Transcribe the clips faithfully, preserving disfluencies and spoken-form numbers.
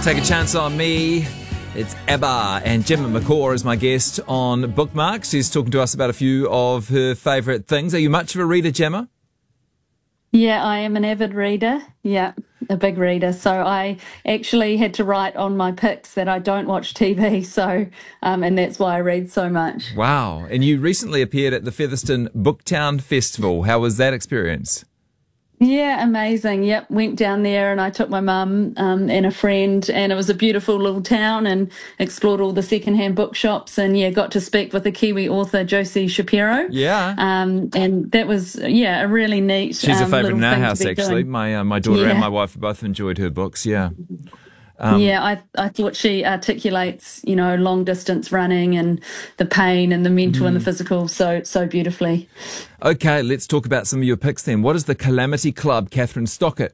Take a Chance on Me. It's Abba, and Gemma McCaw is my guest on Bookmarks. She's talking to us about a few of her favourite things. Are you much of a reader, Gemma? Yeah, I am an avid reader. Yeah, a big reader. So I actually had to write on my picks that I don't watch T V. So, um, and that's why I read so much. Wow. And you recently appeared at the Featherston Booktown Festival. How was that experience? Yeah, amazing. Yep, went down there and I took my mum um, and a friend, and it was a beautiful little town, and explored all the secondhand bookshops, and yeah, got to speak with the Kiwi author Josie Shapiro. Yeah. Um, and that was yeah a really neat. She's um, a favourite little in our thing to house, be actually. doing. My uh, my daughter Yeah. and my wife both enjoyed her books, yeah. Um, yeah, I I thought she articulates, you know, long distance running and the pain and the mental mm. and the physical so so beautifully. Okay, let's talk about some of your picks then. What is the Calamity Club, Catherine Stockett?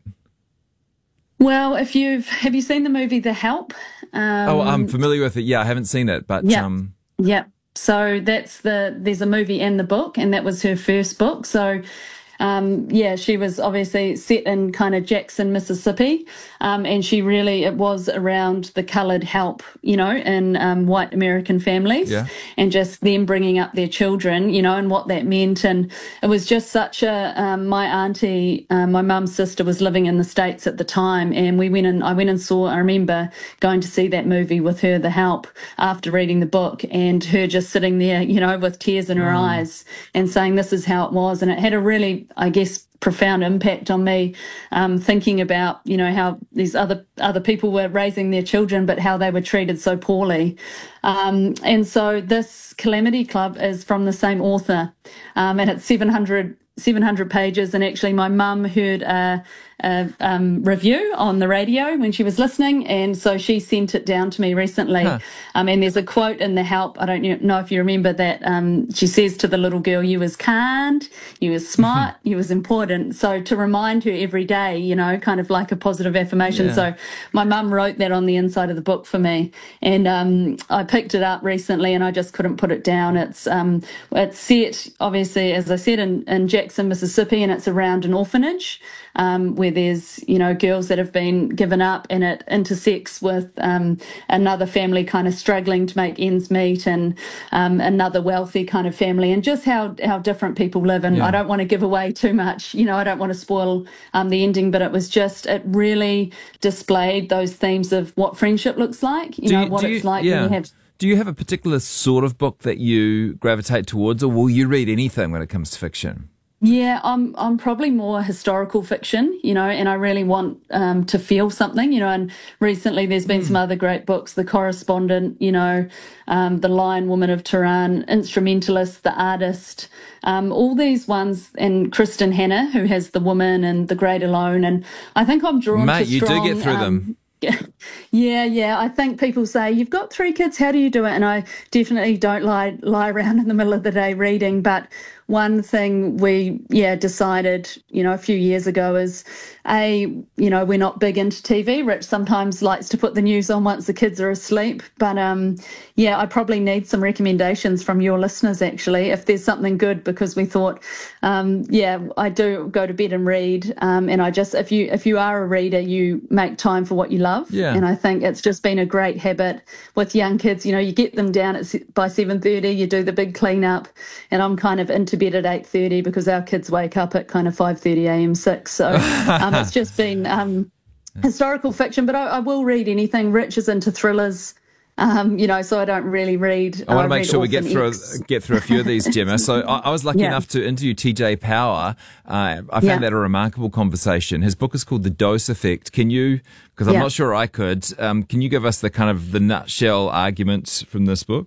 Well, if you've have you seen the movie The Help? Um, oh, I'm familiar with it. Yeah, I haven't seen it, but yeah, um, yeah. So that's the there's a movie and the book, and that was her first book. So. Um, yeah, she was obviously set in kind of Jackson, Mississippi, um, and she really, it was around the coloured help, you know, in um, white American families, yeah. and just them bringing up their children, you know, and what that meant. And it was just such a, um, my auntie, uh, my mum's sister was living in the States at the time, and we went and I went and saw, I remember going to see that movie with her, The Help, after reading the book, and her just sitting there, you know, with tears in her mm. eyes and saying, this is how it was. And it had a really, I guess, profound impact on me, um, thinking about, you know, how these other other people were raising their children, but how they were treated so poorly. Um, and so this Calamity Club is from the same author, um, and it's seven hundred pages. And actually, my mum heard a, a um, review on the radio when she was listening, and so she sent it down to me recently. Huh. Um, and there's a quote in The Help, I don't know if you remember that, um, she says to the little girl, you was kind, you was smart, you was important. So to remind her every day, you know, kind of like a positive affirmation. Yeah. So my mum wrote that on the inside of the book for me, and um, I picked it up recently and I just couldn't put it down. It's um, it's set, obviously, as I said, in, in Jackson, Mississippi, and it's around an orphanage um, where there's, you know, girls that have been given up, and it intersects with um, another family kind of struggling to make ends meet, and um, another wealthy kind of family, and just how, how different people live. And yeah. I don't want to give away too much, you know, I don't want to spoil um, the ending, but it was just, it really displayed those themes of what friendship looks like, you do know, you, what you, it's like yeah. when you have... Do you have a particular sort of book that you gravitate towards, or will you read anything when it comes to fiction? Yeah, I'm I'm probably more historical fiction, you know, and I really want um, to feel something, you know, and recently there's been mm. some other great books, The Correspondent, you know, um, The Lion Woman of Tehran, Instrumentalist, The Artist, um, all these ones, and Kristen Hanna, who has The Woman and The Great Alone, and I think I'm drawn Mate, to strong... Mate, you do get through um, them. Yeah, yeah. I think people say, you've got three kids, how do you do it? And I definitely don't lie lie around in the middle of the day reading. But one thing we, yeah, decided, you know, a few years ago is, A, you know, we're not big into T V. Rich sometimes likes to put the news on once the kids are asleep. But, um, yeah, I probably need some recommendations from your listeners, actually, if there's something good, because we thought, um, yeah, I do go to bed and read. Um, and I just, if you if you are a reader, you make time for what you love. Yeah. And I think it's just been a great habit with young kids. You know, you get them down at, by seven thirty, you do the big clean up, and I'm kind of into bed at eight thirty because our kids wake up at kind of five thirty a m, six. So um, it's just been um, historical fiction, but I, I will read anything. Rich is into thrillers. Um, you know, so I don't really read. I want to uh, make sure we get through X. get through a few of these, Gemma. So I, I was lucky yeah. enough to interview T J Power. Uh, I found yeah. that a remarkable conversation. His book is called The Dose Effect. Can you, because I'm yeah. not sure I could, um, can you give us the kind of the nutshell arguments from this book?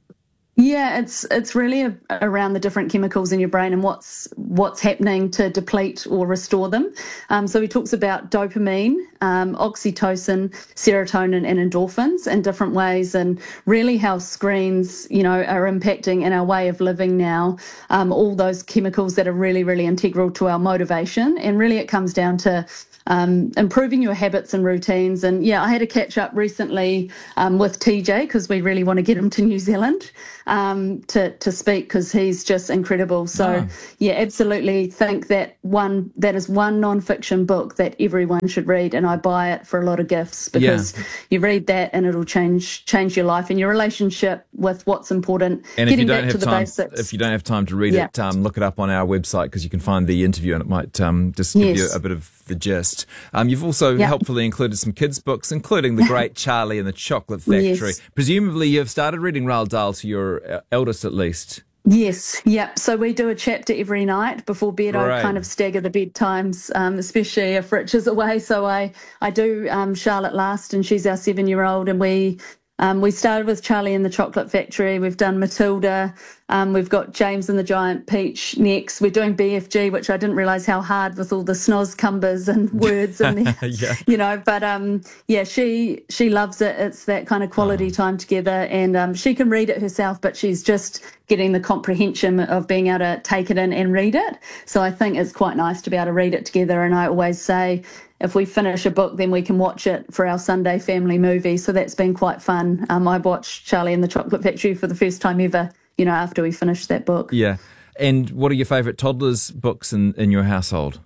Yeah, it's it's really a, around the different chemicals in your brain and what's what's happening to deplete or restore them. Um, so he talks about dopamine, um, oxytocin, serotonin, and endorphins in different ways, and really how screens, you know, are impacting in our way of living now. Um, all those chemicals that are really, really integral to our motivation, and really it comes down to um, improving your habits and routines. And yeah, I had a catch up recently um, with T J because we really want to get him to New Zealand um, to to speak because he's just incredible. So Oh. yeah, absolutely think that one that is one non-fiction book that everyone should read, and I buy it for a lot of gifts because Yeah. you read that and it'll change change your life and your relationship with what's important. And if you Getting don't back to have the time, basics. if you don't have time to read Yeah. it, um, look it up on our website because you can find the interview and it might um, just give you Yes. a bit of the gist. Um, you've also Yeah. helpfully included some kids' books, including The Great Charlie and the Chocolate Factory. Yes. Presumably, you've started reading Roald Dahl to your uh, eldest, at least. Yes, yep. So we do a chapter every night before bed. Great. I kind of stagger the bedtimes, um, especially if Rich is away. So I, I do um, Charlotte last, and she's our seven-year-old, and we um, we started with Charlie and the Chocolate Factory. We've done Matilda. Um, we've got James and the Giant Peach next. We're doing B F G, which I didn't realise how hard with all the snoz cumbers and words in there, Yeah. you know. But um, yeah, she she loves it. It's that kind of quality Oh. time together, and um, she can read it herself, but she's just getting the comprehension of being able to take it in and read it. So I think it's quite nice to be able to read it together. And I always say, if we finish a book, then we can watch it for our Sunday family movie. So that's been quite fun. Um, I watched Charlie and the Chocolate Factory for the first time ever, you know, after we finished that book. Yeah. And what are your favourite toddlers' books in, in your household?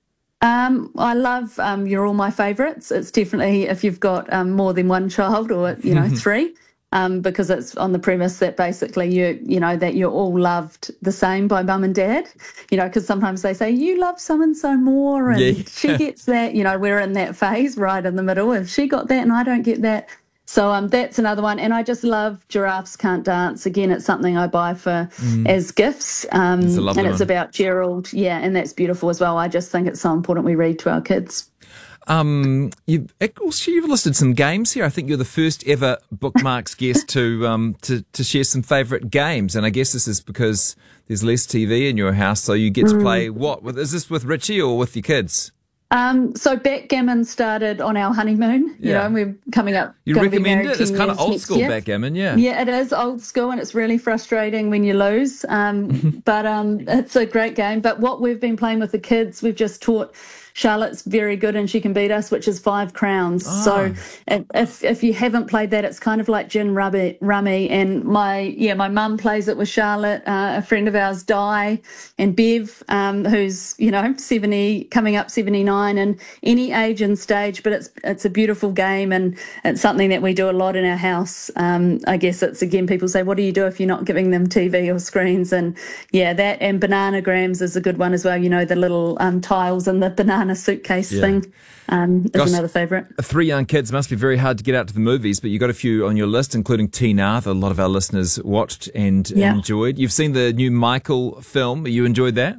Um, I love um, You're All My Favourites. It's definitely if you've got um, more than one child or, you know, three. Um, because it's on the premise that basically you you know that you're all loved the same by mum and dad, you know, because sometimes they say you love so and so more and Yeah. she gets that, you know, we're in that phase right in the middle. If she got that and I don't get that, so um, that's another one. And I just love Giraffes Can't Dance. Again, it's something I buy for as gifts, um, It's a and lovely it's one. about Gerald. Yeah, and that's beautiful as well. I just think it's so important we read to our kids. Um, you've also you've listed some games here. I think you're the first ever Bookmarks guest to um to, to share some favourite games, and I guess this is because there's less T V in your house, so you get to play what? With is this with Richie or with your kids? Um, so backgammon started on our honeymoon, you Yeah. know, and we're coming up. You gonna be recommend married it? It's ten kind of years old next school year. backgammon, yeah. Yeah, it is old school and it's really frustrating when you lose. Um, but um, it's a great game. But what we've been playing with the kids, we've just taught Charlotte's very good and she can beat us, which is Five Crowns. Ah. So if if you haven't played that, it's kind of like gin rummy. rummy. And my yeah, my mum plays it with Charlotte, uh, a friend of ours, Di, and Bev, um, who's you know seventy, coming up seventy-nine, and any age and stage. But it's it's a beautiful game and it's something that we do a lot in our house. Um, I guess it's again people say, what do you do if you're not giving them T V or screens? And yeah, that and bananagrams is a good one as well. You know the little um, tiles in the banana suitcase Yeah. thing um, is Gosh, another favourite. Three young kids must be very hard to get out to the movies, but you got a few on your list, including Tina, that a lot of our listeners watched and Yeah. enjoyed. You've seen the new Michael film. You enjoyed that?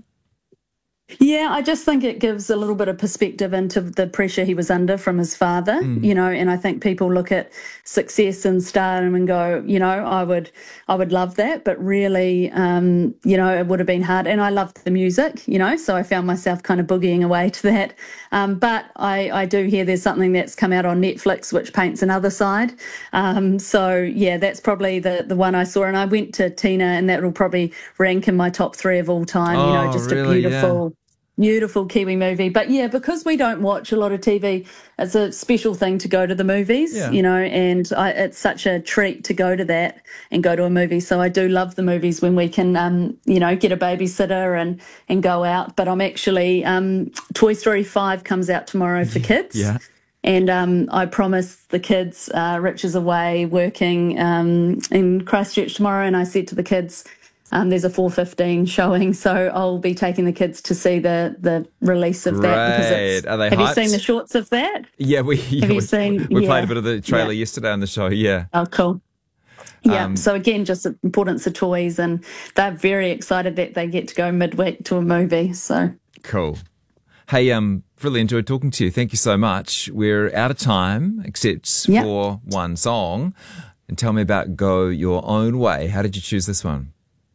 Yeah, I just think it gives a little bit of perspective into the pressure he was under from his father, you know, and I think people look at success and stardom and go, you know, I would I would love that, but really, um, you know, it would have been hard. And I loved the music, you know, so I found myself kind of boogieing away to that. Um, but I, I do hear there's something that's come out on Netflix which paints another side. Um, so, yeah, that's probably the, the one I saw. And I went to Tina and that will probably rank in my top three of all time, you know, Oh, just really? a beautiful... Beautiful Kiwi movie. But yeah, because we don't watch a lot of T V, it's a special thing to go to the movies, Yeah. you know, and I, it's such a treat to go to that and go to a movie. So I do love the movies when we can, um, you know, get a babysitter and, and go out. But I'm actually, um, Toy Story five comes out tomorrow for kids. Yeah. And um, I promised the kids, uh, Rich is away working um, in Christchurch tomorrow, and I said to the kids, Um, there's a four fifteen showing, so I'll be taking the kids to see the, the release of that. Because Great. it's, Are they have hyped? you seen the shorts of that? Yeah, we yeah, you we, seen- we played yeah. a bit of the trailer Yeah. yesterday on the show. Yeah. Oh, cool. Yeah, Um, so again, just the importance of toys, and they're very excited that they get to go midweek to a movie. So Cool. Hey, um, really enjoyed talking to you. Thank you so much. We're out of time, except Yeah. for one song. And tell me about Go Your Own Way. How did you choose this one?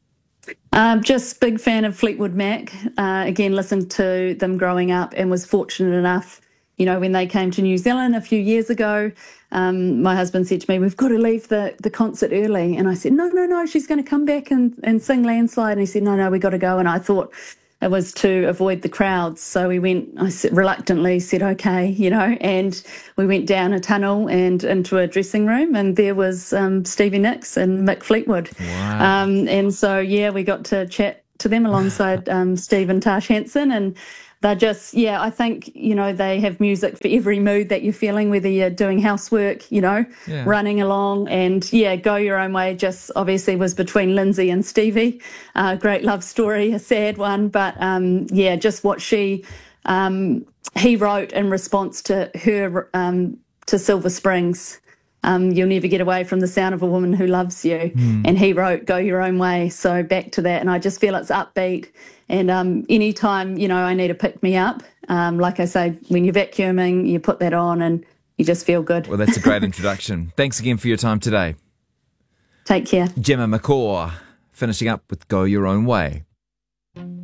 Um, just big fan of Fleetwood Mac. Uh, again, listened to them growing up and was fortunate enough, you know, when they came to New Zealand a few years ago, um, my husband said to me, we've got to leave the, the concert early. And I said, no, no, no, she's going to come back and, and sing Landslide. And he said, no, no, we got to go. And I thought, it was to avoid the crowds. So we went, I reluctantly said, okay, you know, and we went down a tunnel and into a dressing room, and there was um, Stevie Nicks and Mick Fleetwood. Wow. Um, and so, yeah, we got to chat to them alongside um, Steve and Tash Hanson, and they're just, yeah, I think, you know, they have music for every mood that you're feeling, whether you're doing housework, you know, Yeah. running along. And, yeah, Go Your Own Way just obviously was between Lindsay and Stevie. Uh, great love story, a sad one. But, um, yeah, just what she, um, he wrote in response to her, um, to Silver Springs. Um, you'll never get away from the sound of a woman who loves you. Mm. And he wrote Go Your Own Way. So back to that. And I just feel it's upbeat. And um, anytime, you know, I need to pick me up, um, like I say, when you're vacuuming, you put that on and you just feel good. Well, that's a great introduction. Thanks again for your time today. Take care. Gemma McCaw, finishing up with Go Your Own Way.